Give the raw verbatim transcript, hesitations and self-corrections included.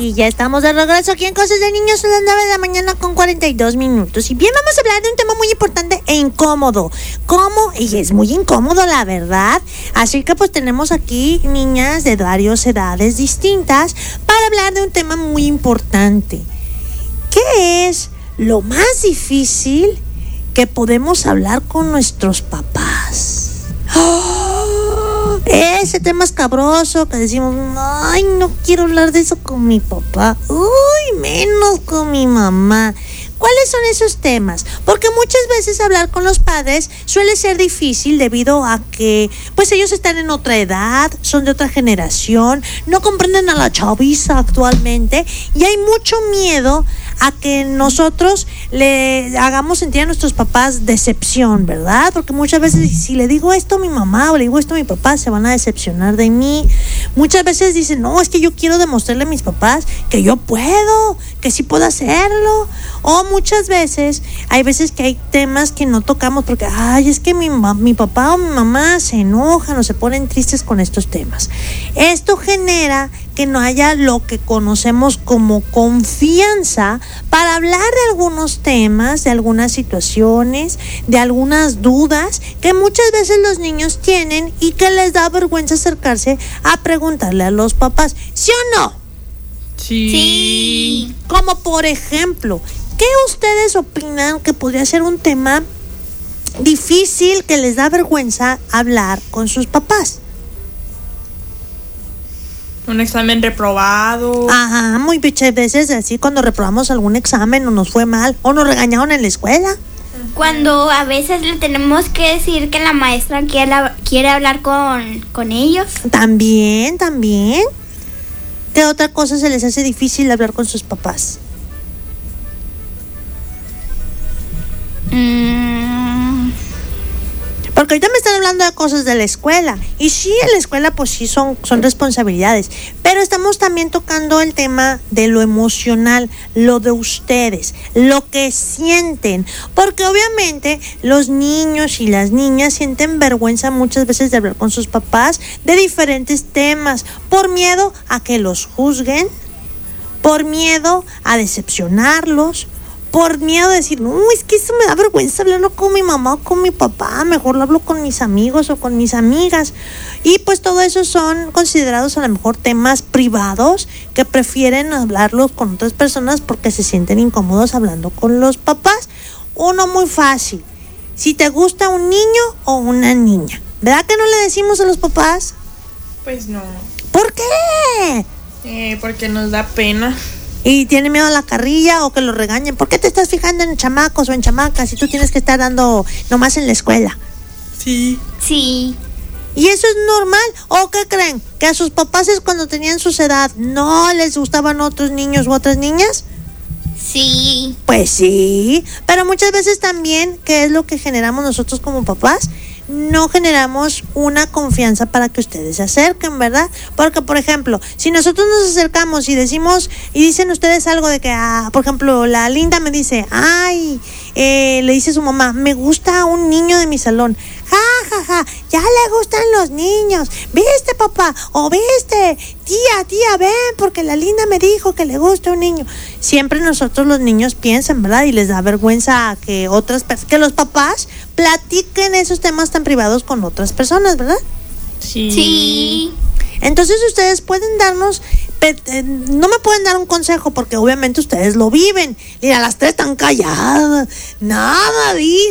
Y ya estamos de regreso aquí en Cosas de Niños. Son las nueve de la mañana con cuarenta y dos minutos. Y bien, vamos a hablar de un tema muy importante e incómodo. ¿Cómo? Y es muy incómodo, la verdad. Así que pues tenemos aquí niñas de varias edades distintas para hablar de un tema muy importante. ¿Qué es lo más difícil que podemos hablar con nuestros papás? ¡Oh! Ese tema escabroso que decimos, ay, no quiero hablar de eso con mi papá, uy, menos con mi mamá. ¿Cuáles son esos temas? Porque muchas veces hablar con los padres suele ser difícil debido a que pues ellos están en otra edad, son de otra generación, no comprenden a la chaviza actualmente y hay mucho miedo a que nosotros le hagamos sentir a nuestros papás decepción, ¿verdad? Porque muchas veces si le digo esto a mi mamá o le digo esto a mi papá, se van a decepcionar de mí. Muchas veces dicen, no, es que yo quiero demostrarle a mis papás que yo puedo, que sí puedo hacerlo. O muchas veces, hay veces que hay temas que no tocamos porque, ay, es que mi, mi papá o mi mamá se enojan o se ponen tristes con estos temas. Esto genera que no haya lo que conocemos como confianza para hablar de algunos temas, de algunas situaciones, de algunas dudas que muchas veces los niños tienen y que les da vergüenza acercarse a preguntarle a los papás. ¿Sí o no? Sí. Sí. Como por ejemplo, ¿qué ustedes opinan que podría ser un tema difícil que les da vergüenza hablar con sus papás? Un examen reprobado. Ajá, muy muchas veces así cuando reprobamos algún examen o nos fue mal o nos regañaron en la escuela. Cuando a veces le tenemos que decir que la maestra quiere, quiere hablar con, con ellos. También, también. ¿Qué otra cosa se les hace difícil hablar con sus papás? Mm. Porque ahorita me están hablando de cosas de la escuela. Y sí, en la escuela pues sí son, son responsabilidades. Pero estamos también tocando el tema de lo emocional, lo de ustedes, lo que sienten. Porque obviamente los niños y las niñas sienten vergüenza muchas veces de hablar con sus papás de diferentes temas. Por miedo a que los juzguen, por miedo a decepcionarlos, por miedo de decir, no, es que eso me da vergüenza hablarlo con mi mamá o con mi papá, mejor lo hablo con mis amigos o con mis amigas. Y pues todo eso son considerados a lo mejor temas privados que prefieren hablarlos con otras personas porque se sienten incómodos hablando con los papás. Uno muy fácil, si te gusta un niño o una niña, ¿verdad que no le decimos a los papás? Pues no. ¿Por qué? Eh, porque nos da pena. Y tiene miedo a la carrilla o que lo regañen. ¿Por qué te estás fijando en chamacos o en chamacas si tú tienes que estar dando nomás en la escuela? Sí. Sí. ¿Y eso es normal? ¿O qué creen? ¿Que a sus papás es cuando tenían su edad no les gustaban otros niños u otras niñas? Sí. Pues sí, pero muchas veces también, ¿qué es lo que generamos nosotros como papás? No generamos una confianza para que ustedes se acerquen, ¿verdad? Porque, por ejemplo, si nosotros nos acercamos y decimos, y dicen ustedes algo de que, ah, por ejemplo, la Linda me dice, ay, eh, le dice a su mamá, me gusta un niño de mi salón. Ja, ja, ja, ya le gustan los niños. ¿Viste, papá? O viste, tía, tía, ven, porque la Linda me dijo que le gusta un niño. Siempre nosotros los niños piensan, ¿verdad? Y les da vergüenza que otras personas, que los papás platiquen esos temas tan privados con otras personas, ¿verdad? Sí. Sí. Entonces ustedes pueden darnos, no me pueden dar un consejo porque obviamente ustedes lo viven. Mira, las tres están calladas, nada,